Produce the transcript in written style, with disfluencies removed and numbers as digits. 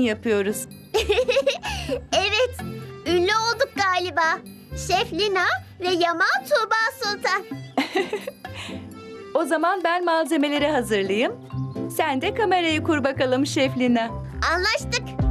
yapıyoruz. Evet, ünlü olduk galiba. Şef Lina ve Yaman Tuğba Sultan. O zaman ben malzemeleri hazırlayayım. Sen de kamerayı kur bakalım Şef Lina. Anlaştık.